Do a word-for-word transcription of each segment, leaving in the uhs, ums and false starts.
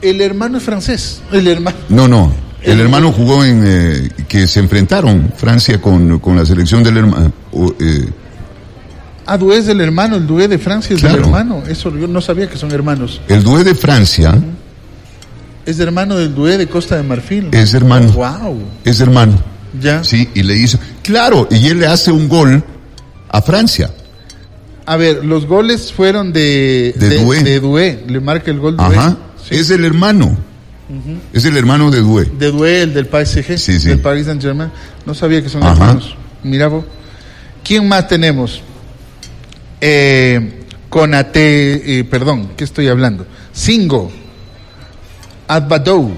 El hermano es francés. El hermano. No, no. El, el hermano jugó en eh, que se enfrentaron Francia con, con la selección del hermano. Eh, ah, Doué es del hermano, el Doué de Francia es claro. del hermano. Eso yo no sabía que son hermanos. El Doué de Francia es hermano del Doué de Costa de Marfil. Es hermano. Wow. Es hermano. Ya. Sí, y le hizo. Claro, y él le hace un gol a Francia. A ver, los goles fueron de de, de Doué. De Doué, le marca el gol Doué. Ajá. Sí. Es el hermano. Uh-huh. Es el hermano de Doué. De Doué, el del P S G, sí, sí. del Paris Saint-Germain. No sabía que son Ajá. hermanos. Mira vos. ¿Quién más tenemos? Eh, Konate, eh, perdón, ¿qué estoy hablando? Singo, Adbadou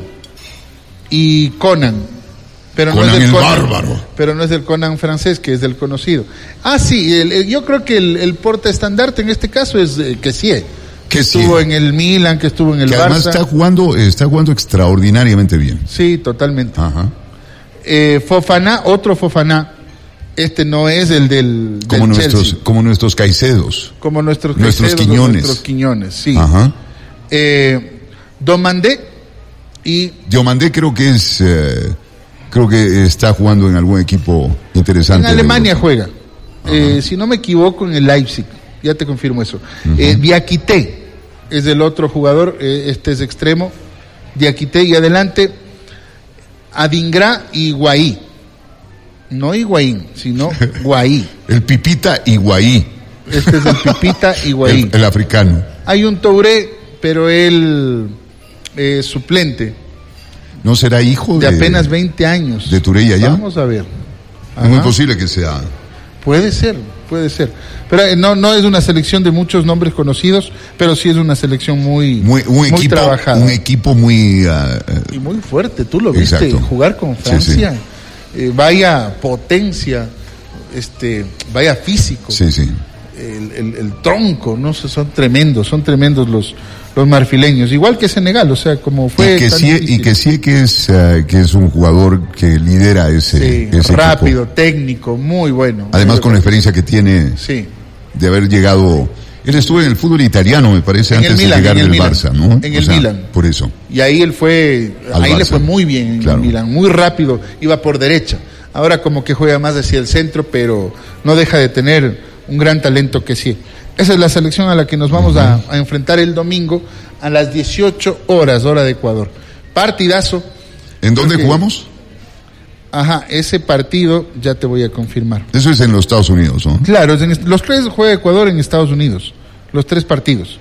y Conan. Pero Conan no es el Conan, bárbaro. Pero no es el Conan francés, que es del conocido. Ah, sí, el, el, yo creo que el, el porta estandarte en este caso es eh, Kessie. Que estuvo en el Milan, que estuvo en el que Barça. Además está jugando, está jugando extraordinariamente bien. Sí, totalmente. Ajá. Eh, Fofana, otro Fofana. Este no es el del, como del nuestros, Chelsea. como nuestros Caicedos. Como nuestros nuestros Caicedos, Quiñones. Nuestros Quiñones, sí. Ajá. Eh, Domandé y. Diomandé creo que es, eh, creo que está jugando en algún equipo interesante. En Alemania juega. Eh, si no me equivoco, en el Leipzig. Ya te confirmo eso. Uh-huh. Eh, Diakité es el otro jugador, eh, este es extremo. Diakité y adelante Adingra y Guaí. No Higuaín, sino Guaí. El Pipita Higuaí. Este es el Pipita Higuaí. El, el africano. Hay un Touré, pero él es suplente. ¿No será hijo de, de apenas veinte años? ¿De Touré allá? Vamos a ver. Ajá. Es muy posible que sea. Puede ser, puede ser. Pero eh, no no es una selección de muchos nombres conocidos, pero sí es una selección muy muy, un muy equipo, trabajada. Un equipo muy... Uh, y muy fuerte, tú lo viste, exacto. Jugar con Francia. Sí, sí. Eh, vaya potencia, este, vaya físico. Sí, sí. El, el, el tronco, no sé, son tremendos, son tremendos los los marfileños, igual que Senegal, o sea, como fue y que tan sí, difícil. y que sí que es uh, que es un jugador que lidera ese, sí, ese rápido, equipo. Técnico, muy bueno. Además muy con la experiencia que tiene sí. de haber llegado, él estuvo en el fútbol italiano, me parece, en antes Milan, de llegar del Milan, Barça, ¿no? En o el sea, Milan. Por eso. Y ahí él fue, Al ahí Barça. le fue muy bien en claro. el Milan, muy rápido, iba por derecha. Ahora como que juega más hacia el centro, pero no deja de tener un gran talento que sí. Esa es la selección a la que nos vamos uh-huh. a, a enfrentar el domingo a las dieciocho horas, hora de Ecuador. Partidazo. ¿En dónde porque, jugamos? Ajá, ese partido ya te voy a confirmar. Eso es en los Estados Unidos, ¿no? Claro, en, los tres juega Ecuador en Estados Unidos, los tres partidos.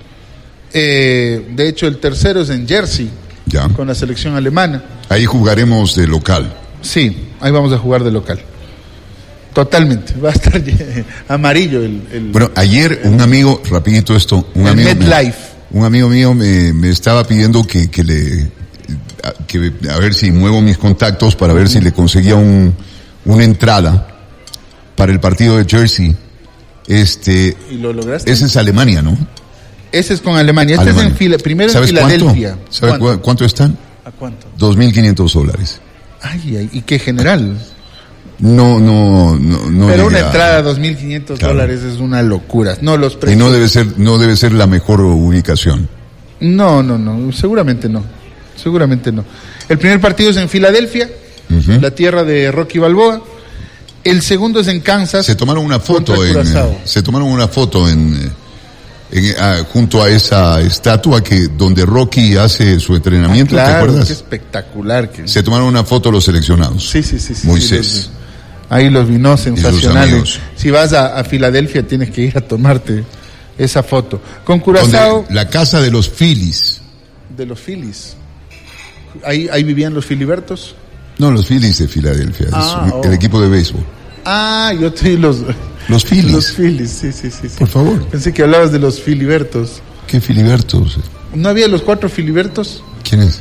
Eh, de hecho, el tercero es en Jersey, ya. Con la selección alemana. Ahí jugaremos de local. Sí, ahí vamos a jugar de local. Totalmente, va a estar amarillo el... el bueno, ayer un amigo, rapidito esto, un el amigo... MetLife. Un amigo mío me, me estaba pidiendo que, que le... Que, a ver si muevo mis contactos para ver uh-huh. si le conseguía un, una entrada para el partido de Jersey. Este... ¿Y lo lograste? Ese es Alemania, ¿no? Ese es con Alemania. Este Alemania. es en fila, primero en ¿Sabes Filadelfia. Cuánto? ¿Sabes ¿Cuánto? cuánto están? ¿A cuánto? Dos mil quinientos dólares. Ay, ay, ¿y qué general? No, no, no, no. Pero una llega, entrada a dos mil quinientos claro. dólares es una locura. No, los precios. Y no debe ser, no debe ser la mejor ubicación. No, no, no, seguramente no. Seguramente no. El primer partido es en Filadelfia, uh-huh. la tierra de Rocky Balboa. El segundo es en Kansas. Se tomaron una foto en, eh, se tomaron una foto en, en ah, junto a esa estatua que donde Rocky hace su entrenamiento, ah, claro, ¿te acuerdas? Qué espectacular. Que... Se tomaron una foto los seleccionados. Sí, sí, sí. sí Moisés. Sí, los, ahí los vino sensacionales. Si vas a, a Filadelfia tienes que ir a tomarte esa foto. Con Curazao. Donde, la casa de los Phillies. De los Phillies. Ahí, ahí vivían los Filibertos. No, los Phillies de Filadelfia, ah, es oh. el equipo de béisbol. Ah, yo te los... Los Phillies. Los Phillies, sí, sí, sí, sí. Por favor. Pensé que hablabas de los Filibertos. ¿Qué Filibertos? ¿No había los cuatro Filibertos? ¿Quiénes?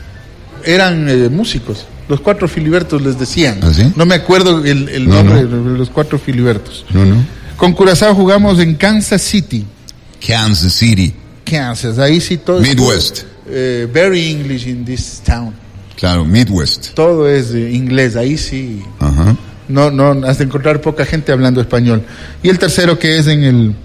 Eran eh, músicos. Los cuatro Filibertos les decían. ¿Ah, sí? No me acuerdo el, el no, nombre no. de los cuatro Filibertos. No, no. Con Curazao jugamos en Kansas City. Kansas City. Kansas, ahí sí todo... Midwest. Eh, very English in this town. Claro, Midwest. Todo es eh, inglés, ahí sí. Ajá. No, no, has de encontrar poca gente hablando español. Y el tercero que es en el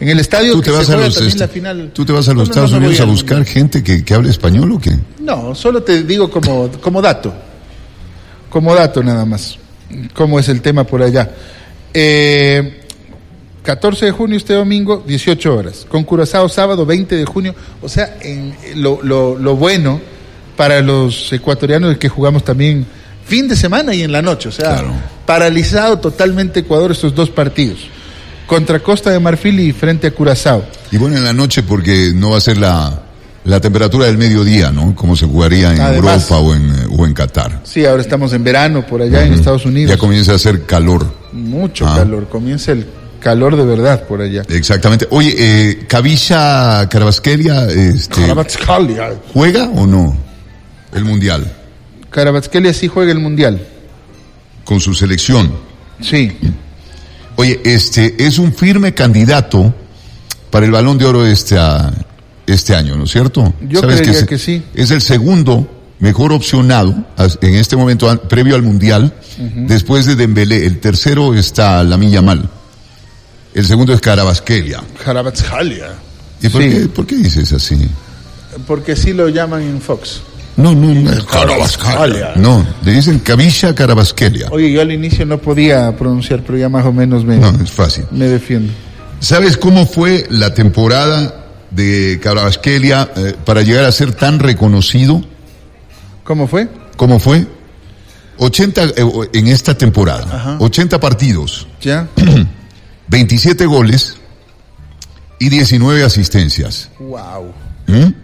En el estadio ¿Tú que te vas se a juega los también este, la final. ¿Tú te vas a los No, no, Estados no, no Unidos voy a al buscar mundial. gente que, que hable español o qué? No, solo te digo como, como dato. Como dato nada más. Cómo es el tema por allá. Eh, catorce de junio, este domingo, dieciocho horas. Con Curazao, sábado, veinte de junio. O sea, en lo, lo, lo bueno para los ecuatorianos es que jugamos también fin de semana y en la noche. O sea, claro. Paralizado totalmente Ecuador estos dos partidos. Contra Costa de Marfil y frente a Curazao. Y bueno, en la noche porque no va a ser la, la temperatura del mediodía, ¿no? Como se jugaría en Además, Europa o en, o en Qatar. Sí, ahora estamos en verano por allá uh-huh. en Estados Unidos. Ya comienza a hacer calor. Mucho ah. calor, comienza el calor de verdad por allá. Exactamente. Oye, eh, Kavisha Karabatskelia, este, Karabatskelia. ¿juega o no el Mundial? Karabatskelia sí juega el Mundial. Con su selección. Sí. Oye, este es un firme candidato para el Balón de Oro este, a, este año, ¿no es cierto? Yo ¿Sabes creería que, que sí. Es el segundo mejor opcionado en este momento previo al Mundial, uh-huh. después de Dembélé. El tercero está Lamine Yamal. El segundo es Karabatskelia. Karabatskelia. ¿Y por, sí. qué, por qué dices así? Porque sí lo llaman en Fox. No, no, no. Karabatskelia. No, le dicen Kavisha Karabatskelia. Oye, yo al inicio no podía pronunciar, pero ya más o menos me, no, es fácil. me defiendo. ¿Sabes cómo fue la temporada de Karabatskelia eh, para llegar a ser tan reconocido? ¿Cómo fue? ¿Cómo fue? ochenta eh, en esta temporada. Ajá. ochenta partidos. Ya. veintisiete goles y diecinueve asistencias. Wow. ¿Mm?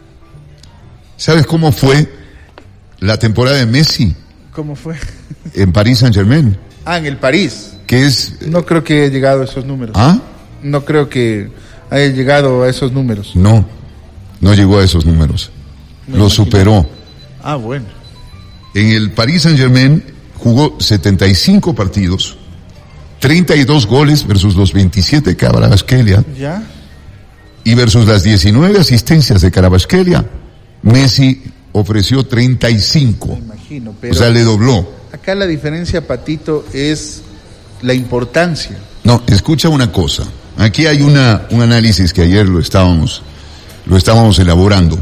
¿Sabes cómo fue la temporada de Messi? ¿Cómo fue? En París Saint-Germain. Ah, en el París. Que es... No creo que haya llegado a esos números. ¿Ah? No creo que haya llegado a esos números. No, no llegó a esos números. Me Lo imagino. superó. Ah, bueno. En el París Saint-Germain jugó setenta y cinco partidos, treinta y dos goles versus los veintisiete de Karabatskelia. ¿Ya? Y versus las diecinueve asistencias de Karabatskelia, Messi ofreció treinta y cinco. Me imagino, pero o sea, le dobló. Acá la diferencia, Patito, es la importancia. No, escucha una cosa. Aquí hay una un análisis que ayer lo estábamos lo estábamos elaborando.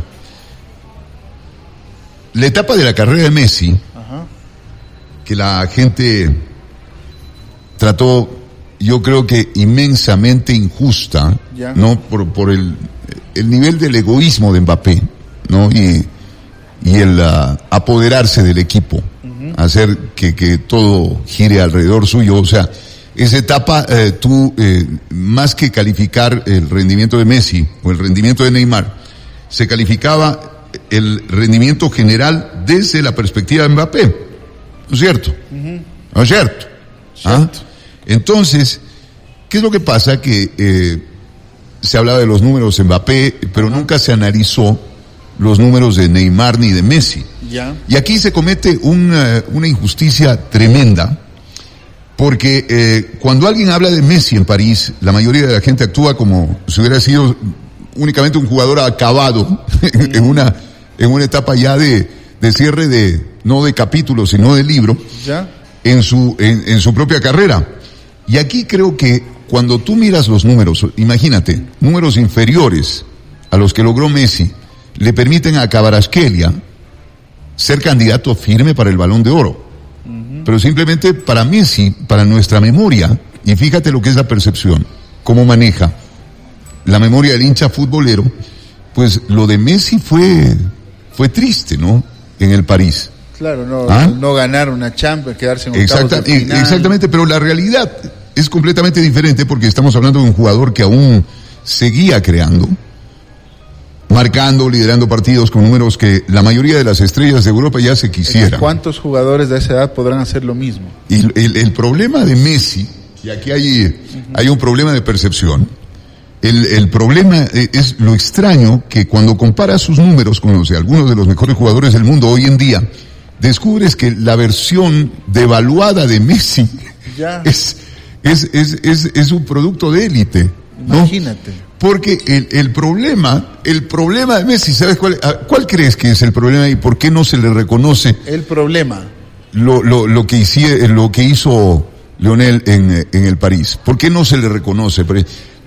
La etapa de la carrera de Messi, ajá, que la gente trató, yo creo que inmensamente injusta, ya, ¿no? Por, por el, el nivel del egoísmo de Mbappé, ¿no? Y, y el uh, apoderarse del equipo, uh-huh, hacer que, que todo gire alrededor suyo. O sea, esa etapa, eh, tú, eh, más que calificar el rendimiento de Messi o el rendimiento de Neymar, se calificaba el rendimiento general desde la perspectiva de Mbappé. ¿No es cierto? Uh-huh. ¿No es cierto? ¿Ah? Entonces, ¿qué es lo que pasa? Que eh, se hablaba de los números de Mbappé, pero uh-huh, nunca se analizó los números de Neymar ni de Messi. Yeah. Y aquí se comete una, una injusticia tremenda, porque eh, cuando alguien habla de Messi en París, la mayoría de la gente actúa como si hubiera sido únicamente un jugador acabado uh-huh, en una en una etapa ya de, de cierre de, no de capítulo, sino de libro, ¿ya?, en su, en, en su propia carrera. Y aquí creo que cuando tú miras los números, imagínate, números inferiores a los que logró Messi, le permiten a Kvaratskhelia ser candidato firme para el Balón de Oro. Uh-huh. Pero simplemente para Messi, para nuestra memoria, y fíjate lo que es la percepción, cómo maneja la memoria del hincha futbolero, pues lo de Messi fue, fue triste, ¿no? En el París. Claro, no, ¿Ah? no ganar una Champions, quedarse en octavos Exacta, de final. Exactamente, pero la realidad es completamente diferente porque estamos hablando de un jugador que aún seguía creando, marcando, liderando partidos con números que la mayoría de las estrellas de Europa ya se quisieran. ¿Cuántos jugadores de esa edad podrán hacer lo mismo? Y el, el problema de Messi, y aquí hay, uh-huh, hay un problema de percepción, el, el problema es lo extraño que cuando comparas sus números con los de algunos de los mejores jugadores del mundo hoy en día, descubres que la versión devaluada de Messi ya es, es, es, es, es un producto de élite, ¿no? Imagínate. Porque el, el problema, el problema de Messi, ¿sabes cuál? ¿Cuál crees que es el problema y por qué no se le reconoce? El problema. Lo, lo, lo que hizo, lo que hizo Lionel en, en el París. ¿Por qué no se le reconoce?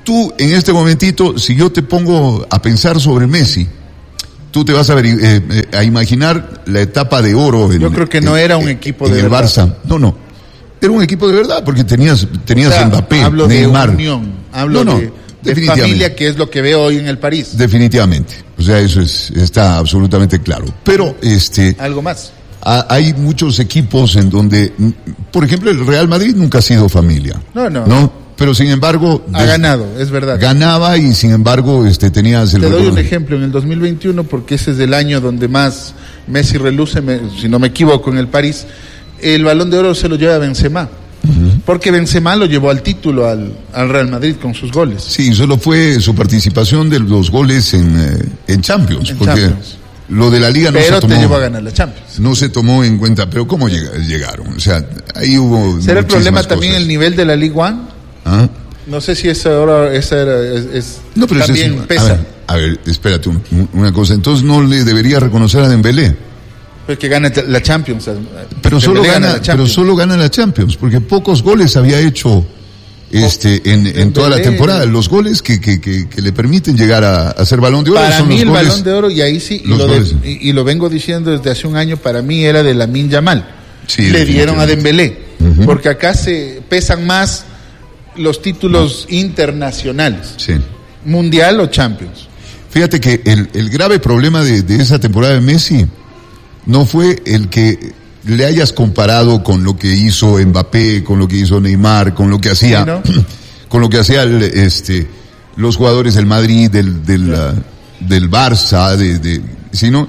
tú en este momentito, si yo te pongo a pensar sobre Messi, tú te vas a, ver, eh, eh, a imaginar la etapa de oro. En, yo creo que no en, era un equipo en de el verdad. Barça. No, no. Era un equipo de verdad porque tenías, tenías O sea, Mbappé, hablo Neymar. de unión, hablo no, no, de, de familia, que es lo que veo hoy en el París. Definitivamente. O sea, eso es, está absolutamente claro. Pero, este. Algo más. A, hay muchos equipos en donde, por ejemplo, el Real Madrid nunca ha sido familia. No, no. ¿No? Pero sin embargo. Ha des, ganado, es verdad. Ganaba y sin embargo, este, tenías el. Te doy un ejemplo en el dos mil veintiuno porque ese es el año donde más Messi reluce, me, si no me equivoco, en el París. El Balón de Oro se lo lleva Benzema. Uh-huh. Porque Benzema lo llevó al título al, al Real Madrid con sus goles. Sí, solo fue su participación de los goles en, eh, en Champions. En porque Champions. Lo de la Liga no pero se tomó. Pero te llevó a ganar la Champions. No se tomó en cuenta, pero ¿cómo llegaron? O sea, ahí hubo. ¿Será el problema cosas. también el nivel de la Ligue uno? ¿Ah? No sé si esa ahora esa era, es, es no, pero también es eso. pesa. A ver, a ver, espérate un, una cosa. Entonces no le debería reconocer a Dembélé. Pues que gana la Champions. Pero solo gana, gana pero solo gana la Champions, porque pocos goles había hecho este en, en toda la temporada. Los goles que, que, que, que le permiten llegar a, a ser Balón de Oro para son mí los el goles, Balón de Oro, y ahí sí, y lo, de, y, y lo vengo diciendo desde hace un año, para mí era de Lamine Yamal. Sí, le dieron a Dembélé, uh-huh. porque acá se pesan más los títulos uh-huh. internacionales, sí. Mundial o Champions. Fíjate que el, el grave problema de, de esa temporada de Messi no fue el que le hayas comparado con lo que hizo Mbappé, con lo que hizo Neymar, con lo que hacía, sí, ¿no? con lo que hacía el, este, los jugadores del Madrid, del, del, yeah. uh, del Barça, de, de, sino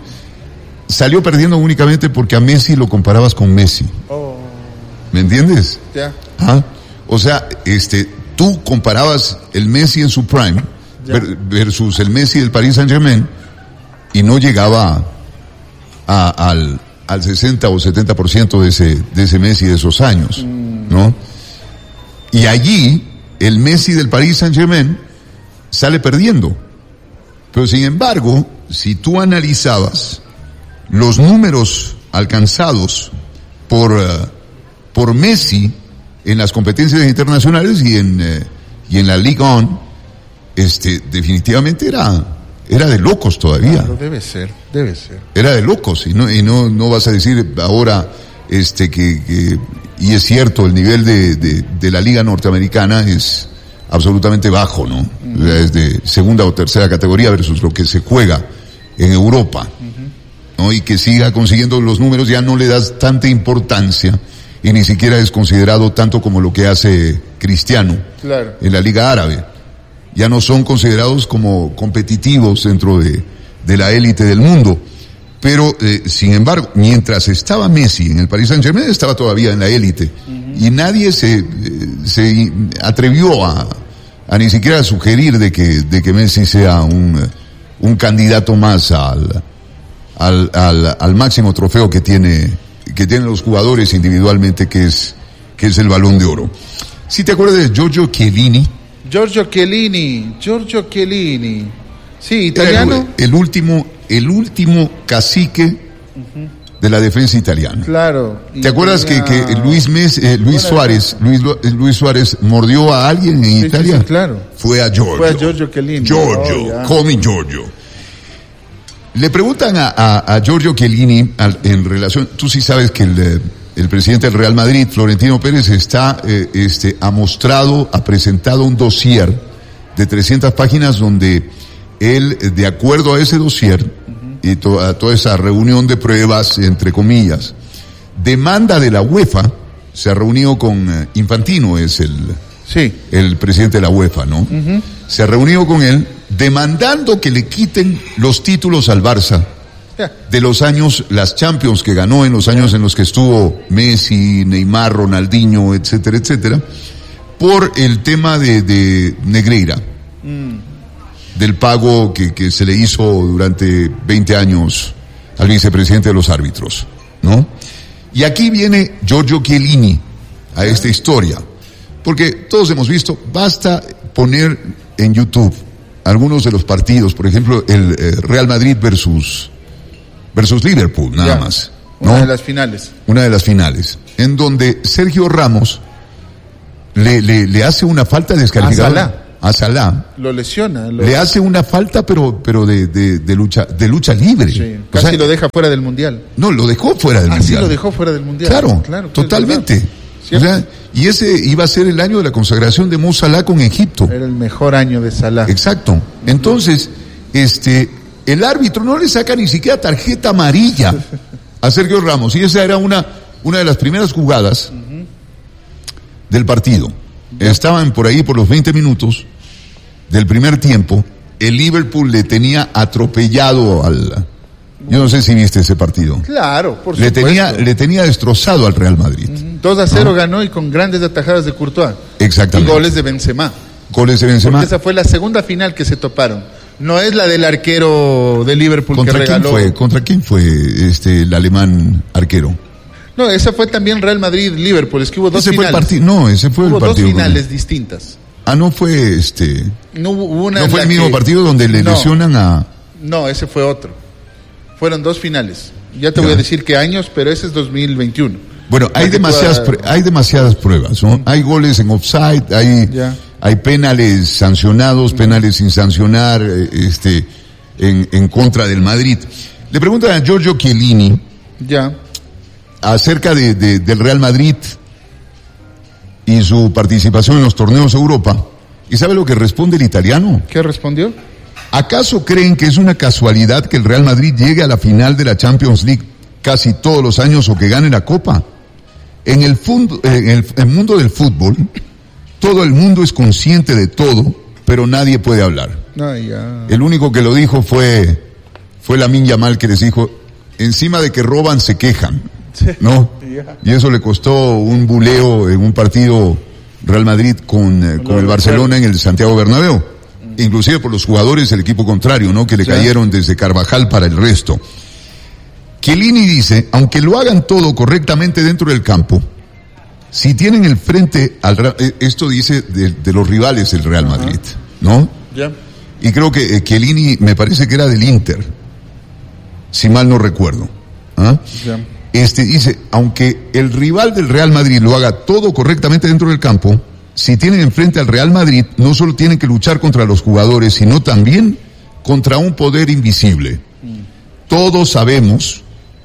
salió perdiendo únicamente porque a Messi lo comparabas con Messi. Oh. ¿Me entiendes? Ya. Yeah. ¿Ah? O sea, este, tú comparabas el Messi en su prime yeah. versus el Messi del Paris Saint-Germain y no llegaba A, al, al sesenta o setenta por ciento de ese, de ese Messi de esos años, mm. ¿no? Y allí, el Messi del Paris Saint-Germain sale perdiendo. Pero sin embargo, si tú analizabas los números alcanzados por, uh, por Messi en las competencias internacionales y en, uh, y en la Ligue uno, este, definitivamente era... Era de locos todavía. Claro, debe ser, debe ser. Era de locos, y no, y no, no vas a decir ahora, este, que, que y es cierto, el nivel de, de, de la liga norteamericana es absolutamente bajo, ¿no? Uh-huh. O sea, es de segunda o tercera categoría versus lo que se juega en Europa, uh-huh. ¿no? Y que siga consiguiendo los números, ya no le das tanta importancia, y ni siquiera es considerado tanto como lo que hace Cristiano, claro. en la Liga Árabe. Ya no son considerados como competitivos dentro de, de la élite del mundo. Pero, eh, sin embargo, mientras estaba Messi en el Paris Saint-Germain, estaba todavía en la élite. Uh-huh. Y nadie se, eh, se atrevió a, a ni siquiera sugerir de que, de que Messi sea un, un candidato más al, al, al, al máximo trofeo que tiene, que tienen los jugadores individualmente, que es, que es el Balón de Oro. ¿Sí te acuerdas de Giorgio Chiellini? Giorgio Chiellini, Giorgio Chiellini, sí, italiano. El, el último, el último cacique uh-huh. de la defensa italiana. Claro. ¿Te acuerdas tenía... que, que Luis Mes, eh, Luis Suárez, Luis, Luis Suárez mordió a alguien en sí, Italia? Sí, sí, claro. Fue a Giorgio. Fue a Giorgio Chiellini. Giorgio, oh, call me Giorgio. Le preguntan a, a, a Giorgio Chiellini al, en relación, tú sí sabes que el El presidente del Real Madrid, Florentino Pérez, está, eh, este, ha mostrado, ha presentado un dossier de trescientas páginas donde él, de acuerdo a ese dossier uh-huh. y to, a toda esa reunión de pruebas, entre comillas, demanda de la UEFA, se ha reunido con eh, Infantino, es el, sí. el presidente de la UEFA, ¿no? Uh-huh. Se ha reunido con él demandando que le quiten los títulos al Barça. De los años, las Champions que ganó en los años en los que estuvo Messi, Neymar, Ronaldinho, etcétera, etcétera, por el tema de, de Negreira, mm. del pago que, que se le hizo durante veinte años al vicepresidente de los árbitros, ¿no? Y aquí viene Giorgio Chiellini a esta historia, porque todos hemos visto, basta poner en YouTube algunos de los partidos, por ejemplo, el eh, Real Madrid versus versus Liverpool, nada ya, más. Una ¿no? de las finales. Una de las finales, en donde Sergio Ramos le, le, le hace una falta descalificadora a Salah, lo lesiona, lo... le hace una falta, pero pero de, de, de lucha de lucha libre. Sí, casi o sea, lo deja fuera del mundial. No, lo dejó fuera del ah, mundial. Sí, lo dejó fuera del mundial. Claro, claro totalmente. O sea, y ese iba a ser el año de la consagración de Mo Salah con Egipto. Era el mejor año de Salah. Exacto. Entonces, este, el árbitro no le saca ni siquiera tarjeta amarilla a Sergio Ramos. Y esa era una, una de las primeras jugadas uh-huh. del partido. Uh-huh. Estaban por ahí por los veinte minutos del primer tiempo. El Liverpool le tenía atropellado al... Yo no sé si viste ese partido. Claro, por le supuesto. Tenía, le tenía destrozado al Real Madrid. Uh-huh. dos a cero ¿no? ganó y con grandes atajadas de Courtois. Exactamente. Y goles de Benzema. Goles de Benzema. Porque esa fue la segunda final que se toparon. No es la del arquero de Liverpool que regaló. ¿Quién fue? ¿Contra quién fue este el alemán arquero? No, esa fue también Real Madrid-Liverpool. Es que hubo dos ese finales. Fue el parti- no, ese fue hubo el partido. Hubo dos finales con... distintas. Ah, no fue este. No hubo una. No fue el mismo que... partido donde le no, lesionan a. No, ese fue otro. Fueron dos finales. Ya te ya. voy a decir qué años, pero ese es dos mil veintiuno. Bueno, hay demasiadas, pueda... hay demasiadas pruebas, ¿no? Mm. Hay goles en offside, hay, ya. hay penales sancionados, mm. penales sin sancionar, este, en, en contra del Madrid. Le preguntan a Giorgio Chiellini. Ya. Acerca de, de, del Real Madrid y su participación en los torneos de Europa. ¿Y sabe lo que responde el italiano? ¿Qué respondió? ¿Acaso creen que es una casualidad que el Real Madrid llegue a la final de la Champions League casi todos los años o que gane la Copa? En el, fund- en el, el mundo del fútbol, todo el mundo es consciente de todo, pero nadie puede hablar. No, ya. El único que lo dijo fue, fue Lamine Yamal, que les dijo, encima de que roban se quejan, ¿no? Ya. Y eso le costó un buleo en un partido Real Madrid con, eh, con el Barcelona en el Santiago Bernabéu. Inclusive por los jugadores del equipo contrario, ¿no? Que le sí. cayeron desde Carvajal para el resto. Chiellini dice, aunque lo hagan todo correctamente dentro del campo, si tienen el frente al, esto dice de, de los rivales del Real Madrid, ¿no? Ya. Y creo que eh, Chiellini me parece que era del Inter, si mal no recuerdo. ¿Ah? Ya. Este dice, aunque el rival del Real Madrid lo haga todo correctamente dentro del campo, si tienen enfrente al Real Madrid, no solo tienen que luchar contra los jugadores, sino también contra un poder invisible. Mm. Todos sabemos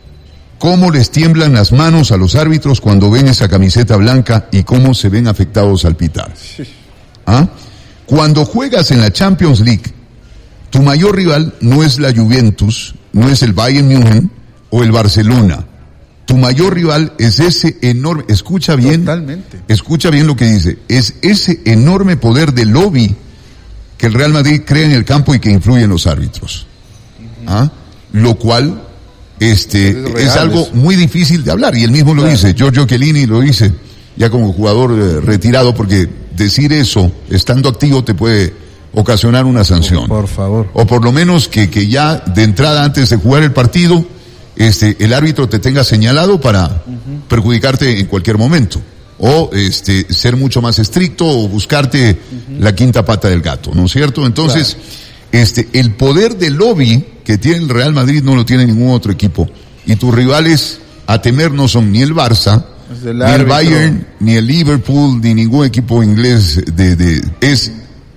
cómo les tiemblan las manos a los árbitros cuando ven esa camiseta blanca y cómo se ven afectados al pitar. Sí. ¿Ah? Cuando juegas en la Champions League, tu mayor rival no es la Juventus, no es el Bayern Múnich o el Barcelona. Tu mayor rival es ese enorme, escucha bien, Totalmente. escucha bien lo que dice, es ese enorme poder de lobby que el Real Madrid crea en el campo y que influye en los árbitros. Uh-huh. ¿Ah? Lo cual, este, es, real, es algo eso. muy difícil de hablar, y él mismo lo claro. dice, Giorgio Chiellini lo dice, ya como jugador eh, retirado, porque decir eso, estando activo, te puede ocasionar una sanción. Por, por favor. O por lo menos que, que ya de entrada, antes de jugar el partido, este, el árbitro te tenga señalado para uh-huh. perjudicarte en cualquier momento. O, este, ser mucho más estricto o buscarte uh-huh. la quinta pata del gato, ¿no es cierto? Entonces, claro. este, el poder de lobby que tiene el Real Madrid no lo tiene ningún otro equipo. Y tus rivales a temer no son ni el Barça, el ni el Bayern, ni el Liverpool, ni ningún equipo inglés de, de, es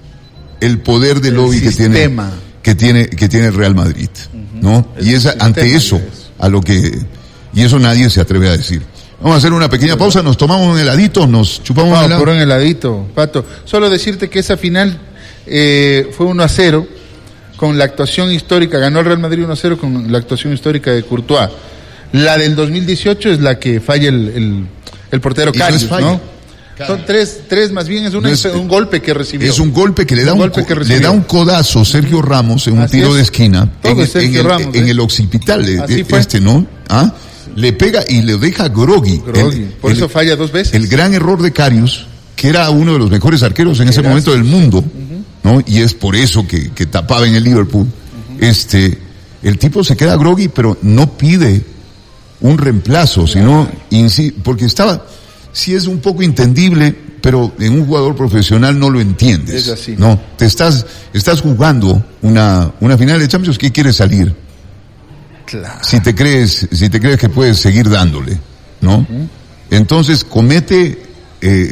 el poder de lobby que tiene, que tiene, que tiene el Real Madrid, uh-huh. ¿no? El y es ante eso, a lo que, y eso nadie se atreve a decir. Vamos a hacer una pequeña pausa, nos tomamos un heladito, nos chupamos no, un helado. por un heladito, Pato. Solo decirte que esa final eh, fue uno a cero, con la actuación histórica, ganó el Real Madrid uno a cero con la actuación histórica de Courtois. La del dos mil dieciocho es la que falla el, el, el portero Karius, ¿no? ¿no? Claro. Son tres, tres más bien, es, una, no es un golpe que recibió. Es un golpe que le da un, un, co- que le da un codazo Sergio Ramos en un Así tiro es. de esquina. Todo en, Sergio en el, Ramos, en ¿eh? el occipital, Así este, ¿no? ¿Ah? Le pega y le deja groggy. groggy. El, Por el, eso falla dos veces. El gran error de Karius, que era uno de los mejores arqueros en ese Gracias. momento del mundo, uh-huh. ¿no? Y es por eso que, que tapaba en el Liverpool. Uh-huh. Este, el tipo se queda groggy, pero no pide un reemplazo, sino, insi- porque estaba, sí es un poco entendible, pero en un jugador profesional no lo entiendes. Es así. No, te estás, estás jugando una, una final de Champions, ¿qué quieres salir? Claro. Si te crees, si te crees que puedes seguir dándole, ¿no? Uh-huh. Entonces comete, eh,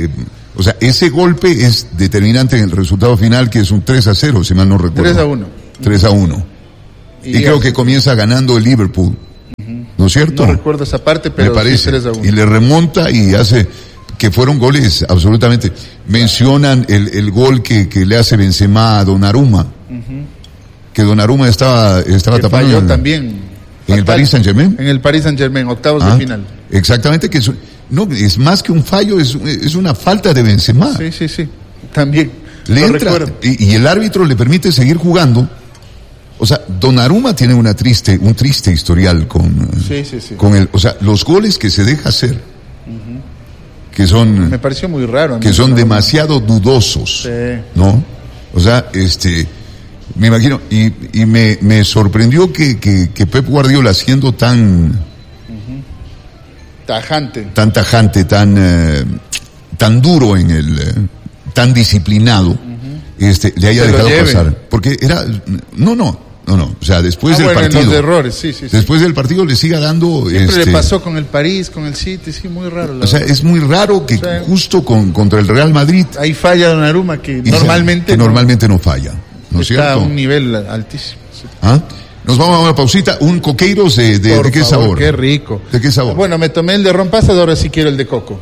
O sea, ese golpe es determinante en el resultado final, que es un tres a cero, si mal no recuerdo. tres a uno. tres a uno. Y, y creo que comienza ganando el Liverpool. Uh-huh. ¿No es cierto? No recuerdo esa parte, pero me parece. Sí, tres a uno. Y le remonta y hace que fueron goles absolutamente. Mencionan el, el gol que, que le hace Benzema a Donnarumma. Uh-huh. Que Donnarumma estaba, estaba que tapando. Falló en, también. En el Paris Saint-Germain. En el Paris Saint-Germain, octavos ah, de final. Exactamente, que es, no, es más que un fallo, es, es una falta de Benzema. Sí, sí, sí. También. Le entra y, y el árbitro le permite seguir jugando. O sea, Donnarumma tiene una triste, un triste historial con, sí, sí, sí. con el, o sea, los goles que se deja hacer, uh-huh. que son, me pareció muy raro, que son demasiado dudosos, sí. ¿no? O sea, este, me imagino, y, y me, me sorprendió que, que, que Pep Guardiola, siendo tan, uh-huh. tajante, tan tajante, tan, eh, tan duro en el, eh, tan disciplinado, uh-huh. este, le haya dejado pasar, porque era, no, no. No, no, o sea, después ah, del bueno, partido. Los errores, sí, sí, sí. Después del partido le siga dando. Siempre este, le pasó con el París, con el City, sí, muy raro. O sea, es muy raro que o sea, justo con, contra el Real Madrid. Ahí falla Donnarumma que normalmente. Que no, normalmente no falla, ¿no es cierto? Está a un nivel altísimo. Sí. ¿Ah? Nos vamos a una pausita. Un coqueiros de, de, Por ¿de qué favor, sabor? Qué rico. ¿De qué sabor? Bueno, me tomé el de ron pasado, ahora sí quiero el de coco.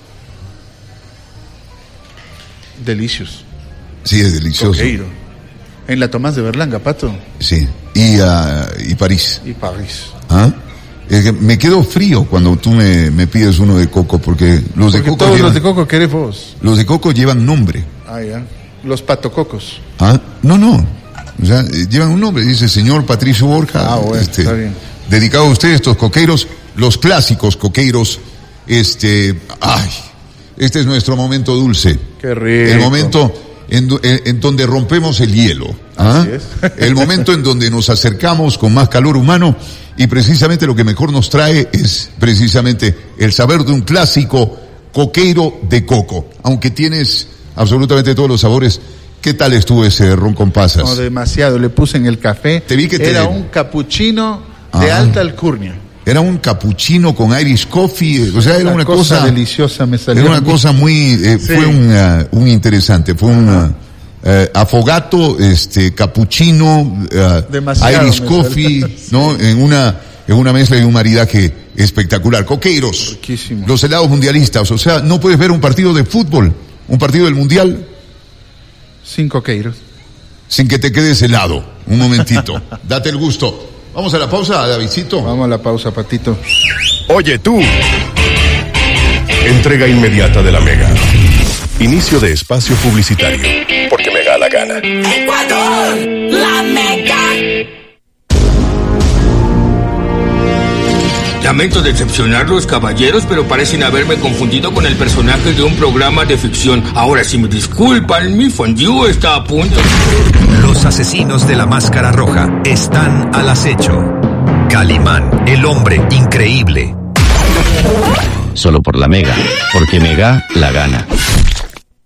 Delicioso. Sí, es delicioso. Coqueiro. En la Tomás de Berlanga, Pato. Sí, y, uh, y París. Y París. ¿Ah? Es que me quedo frío cuando tú me, me pides uno de coco, porque los porque de coco todos llevan, los de coco querés vos. Los de coco llevan nombre. Ah, ya. Los patococos. Ah, no, no. O sea, llevan un nombre, dice señor Patricio Borja. Ah, bueno, este, está bien. Dedicado a ustedes estos coqueiros, los clásicos coqueiros, este, ay, este es nuestro momento dulce. Qué rico. El momento en, en, en donde rompemos el hielo. ¿Ah? El momento en donde nos acercamos con más calor humano, y precisamente lo que mejor nos trae es precisamente el saber de un clásico coqueiro de coco. Aunque tienes absolutamente todos los sabores, ¿qué tal estuvo ese ron con pasas? No, demasiado, le puse en el café. Te vi que te... Era un capuchino de ah, alta alcurnia. Era un capuchino con Irish coffee, o sea, era una, una cosa, cosa deliciosa, me salió. Era una cosa muy, eh, sí. fue un, uh, un interesante, fue un uh, uh, afogato, este, capuchino, uh, Irish coffee, ¿no? En una, en una mezcla y un maridaje espectacular. Coqueiros, riquísimo. Los helados mundialistas, o sea, no puedes ver un partido de fútbol, un partido del mundial, sin coqueiros, sin que te quedes helado. Un momentito, date el gusto. Vamos a la pausa, Davidcito. Vamos a la pausa, Patito. Oye tú. Entrega inmediata de la Mega. Inicio de espacio publicitario. Porque me da la gana. Ecuador, la Mega. Lamento decepcionarlos, caballeros, pero parecen haberme confundido con el personaje de un programa de ficción. Ahora, si me disculpan, mi fondue está a punto. Los asesinos de la máscara roja están al acecho. Calimán, el hombre increíble. Solo por la Mega, porque Mega la gana.